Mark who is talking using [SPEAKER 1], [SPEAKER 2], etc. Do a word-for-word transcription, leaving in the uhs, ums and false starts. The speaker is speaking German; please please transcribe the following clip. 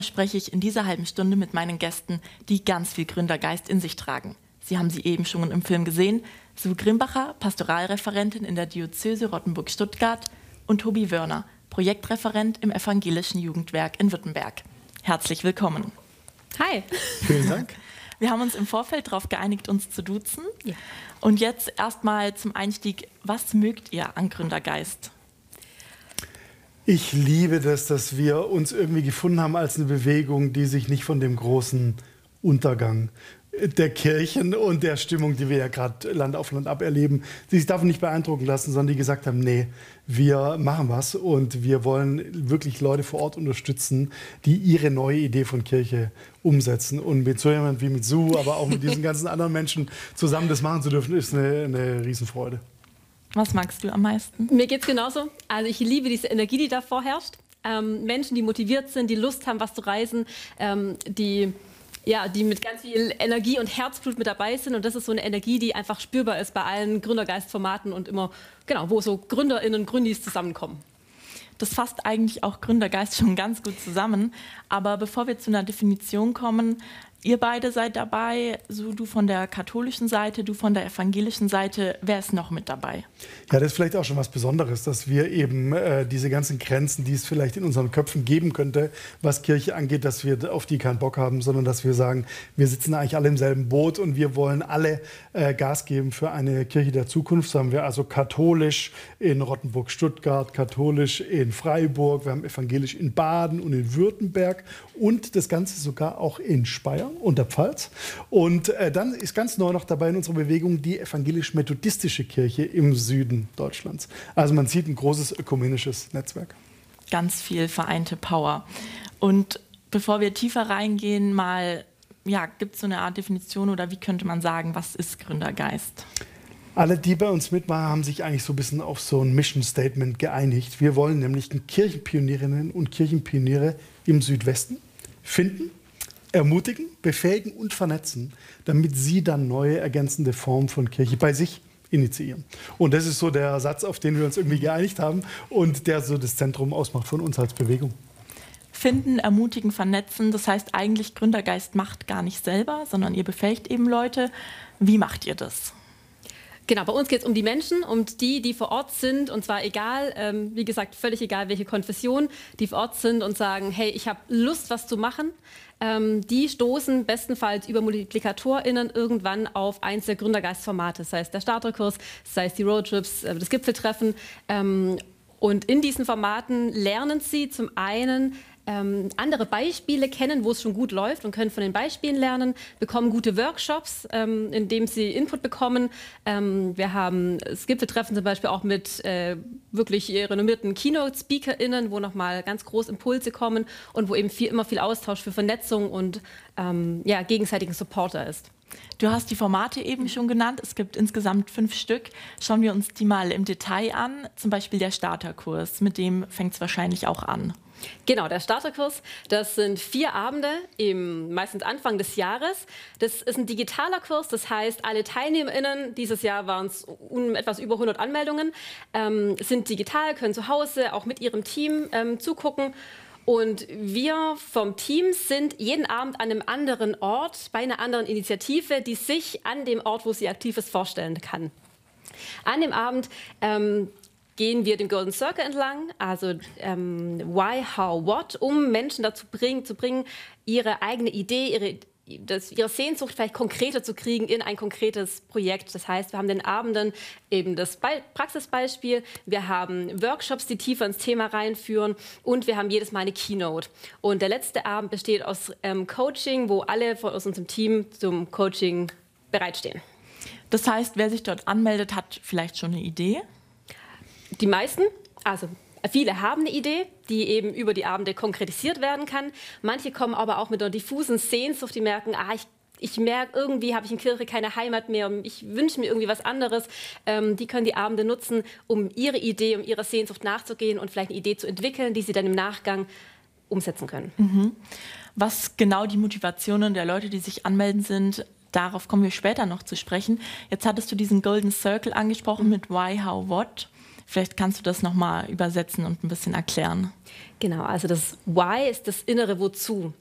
[SPEAKER 1] spreche ich in dieser halben Stunde mit meinen Gästen, die ganz viel Gründergeist in sich tragen. Sie haben sie eben schon im Film gesehen. Sue Grimbacher, Pastoralreferentin in der Diözese Rottenburg-Stuttgart, und Tobi Wörner, Projektreferent im Evangelischen Jugendwerk in Württemberg. Herzlich willkommen.
[SPEAKER 2] Hi.
[SPEAKER 3] Vielen Dank.
[SPEAKER 1] Wir haben uns im Vorfeld darauf geeinigt, uns zu duzen.
[SPEAKER 2] Ja.
[SPEAKER 1] Und jetzt erstmal zum Einstieg, was mögt ihr an Gründergeist?
[SPEAKER 3] Ich liebe das, dass wir uns irgendwie gefunden haben als eine Bewegung, die sich nicht von dem großen Untergang der Kirchen und der Stimmung, die wir ja gerade Land auf Land ab erleben, die sich davon nicht beeindrucken lassen, sondern die gesagt haben, nee, wir machen was und wir wollen wirklich Leute vor Ort unterstützen, die ihre neue Idee von Kirche umsetzen. Und mit so jemandem wie mit Sue, aber auch mit diesen ganzen anderen Menschen zusammen das machen zu dürfen, ist eine, eine Riesenfreude.
[SPEAKER 1] Was magst du am meisten?
[SPEAKER 2] Mir geht's genauso. Also ich liebe diese Energie, die da vorherrscht. Ähm, Menschen, die motiviert sind, die Lust haben, was zu reisen, ähm, die, ja, die mit ganz viel Energie und Herzblut mit dabei sind. Und das ist so eine Energie, die einfach spürbar ist bei allen Gründergeist-Formaten und immer, genau, wo so GründerInnen, Gründis zusammenkommen.
[SPEAKER 1] Das fasst eigentlich auch Gründergeist schon ganz gut zusammen. Aber bevor wir zu einer Definition kommen, ihr beide seid dabei, so du von der katholischen Seite, du von der evangelischen Seite. Wer ist noch mit dabei?
[SPEAKER 3] Ja, das ist vielleicht auch schon was Besonderes, dass wir eben äh, diese ganzen Grenzen, die es vielleicht in unseren Köpfen geben könnte, was Kirche angeht, dass wir auf die keinen Bock haben, sondern dass wir sagen, wir sitzen eigentlich alle im selben Boot und wir wollen alle äh, Gas geben für eine Kirche der Zukunft. So haben wir also katholisch in Rottenburg-Stuttgart, katholisch in Freiburg, wir haben evangelisch in Baden und in Württemberg und das Ganze sogar auch in Speyer und der Pfalz. Und äh, dann ist ganz neu noch dabei in unserer Bewegung die evangelisch-methodistische Kirche im Süden Deutschlands. Also man sieht ein großes ökumenisches Netzwerk.
[SPEAKER 1] Ganz viel vereinte Power. Und bevor wir tiefer reingehen, mal, ja, gibt es so eine Art Definition oder wie könnte man sagen, was ist Gründergeist?
[SPEAKER 3] Alle, die bei uns mitmachen, haben sich eigentlich so ein bisschen auf so ein Mission Statement geeinigt. Wir wollen nämlich Kirchenpionierinnen und Kirchenpioniere im Südwesten finden, ermutigen, befähigen und vernetzen, damit sie dann neue ergänzende Formen von Kirche bei sich initiieren. Und das ist so der Satz, auf den wir uns irgendwie geeinigt haben und der so das Zentrum ausmacht von uns als Bewegung.
[SPEAKER 1] Finden, ermutigen, vernetzen, das heißt eigentlich Gründergeist macht gar nicht selber, sondern ihr befähigt eben Leute. Wie macht ihr das?
[SPEAKER 2] Genau, bei uns geht es um die Menschen, um die, die vor Ort sind, und zwar egal, ähm, wie gesagt, völlig egal, welche Konfession, die vor Ort sind und sagen, hey, ich habe Lust, was zu machen. Ähm, die stoßen bestenfalls über MultiplikatorInnen irgendwann auf eins der Gründergeist-Formate, sei es der Starterkurs, sei es die Roadtrips, äh, das Gipfeltreffen. Ähm, und in diesen Formaten lernen sie zum einen Ähm, andere Beispiele kennen, wo es schon gut läuft und können von den Beispielen lernen, bekommen gute Workshops, ähm, in denen sie Input bekommen. Ähm, wir haben das Gipfeltreffen zum Beispiel auch mit äh, wirklich renommierten Keynote-SpeakerInnen, wo nochmal ganz groß Impulse kommen und wo eben viel, immer viel Austausch für Vernetzung und ähm, ja, gegenseitigen Supporter ist.
[SPEAKER 1] Du hast die Formate eben schon genannt. Es gibt insgesamt fünf Stück. Schauen wir uns die mal im Detail an. Zum Beispiel der Starterkurs. Mit dem fängt es wahrscheinlich auch an.
[SPEAKER 2] Genau, der Starterkurs, das sind vier Abende, im, meistens Anfang des Jahres. Das ist ein digitaler Kurs, das heißt, alle TeilnehmerInnen, dieses Jahr waren es um etwas über hundert Anmeldungen, ähm, sind digital, können zu Hause auch mit ihrem Team ähm, zugucken. Und wir vom Team sind jeden Abend an einem anderen Ort, bei einer anderen Initiative, die sich an dem Ort, wo sie aktiv ist, vorstellen kann. An dem Abend ähm, gehen wir den Golden Circle entlang, also ähm, Why, How, What, um Menschen dazu bring, zu bringen, ihre eigene Idee, ihre, das, ihre Sehnsucht vielleicht konkreter zu kriegen in ein konkretes Projekt. Das heißt, wir haben den Abenden eben das Be- Praxisbeispiel, wir haben Workshops, die tiefer ins Thema reinführen und wir haben jedes Mal eine Keynote. Und der letzte Abend besteht aus ähm, Coaching, wo alle von aus unserem Team zum Coaching bereitstehen.
[SPEAKER 1] Das heißt, wer sich dort anmeldet, hat vielleicht schon eine Idee?
[SPEAKER 2] Die meisten, also viele haben eine Idee, die eben über die Abende konkretisiert werden kann. Manche kommen aber auch mit einer diffusen Sehnsucht, die merken, ah, ich, ich merke, irgendwie habe ich in Kirche keine Heimat mehr und ich wünsche mir irgendwie was anderes. Ähm, die können die Abende nutzen, um ihre Idee, um ihrer Sehnsucht nachzugehen und vielleicht eine Idee zu entwickeln, die sie dann im Nachgang umsetzen können.
[SPEAKER 1] Mhm. Was genau die Motivationen der Leute, die sich anmelden, sind, darauf kommen wir später noch zu sprechen. Jetzt hattest du diesen Golden Circle angesprochen mit Why, How, What. Vielleicht kannst du das nochmal übersetzen und ein bisschen erklären.
[SPEAKER 2] Genau, also das Why ist das innere Wozu.